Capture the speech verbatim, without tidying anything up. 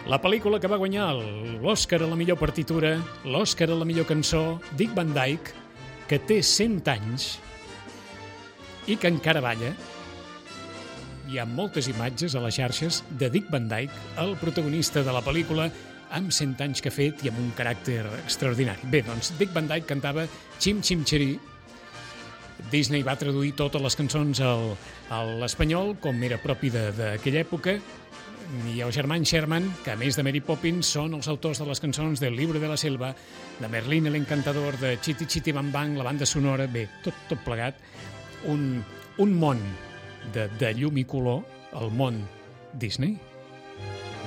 La pel·lícula que va guanyar l'Oscar a la millor partitura, l'Oscar a la millor cançó, Dick Van Dyke, que té cent anys i que encara balla. Hi ha moltes imatges a les xarxes de Dick Van Dyke, el protagonista de la pel·lícula, amb cent anys que ha fet i amb un caràcter extraordinari. Bé, doncs, Dick Van Dyke cantava Chim Chim Cheree. Disney va traduir totes les cançons al, a l'espanyol, com era propi d'aquella època, i els germans Sherman, que a més de Mary Poppins són els autors de les cançons del Libro de la Selva, de Merlín el Encantador, de Chitty Chitty Bang Bang, la banda sonora, bé, tot, tot plegat, un, un món de, de llum i color, el món Disney.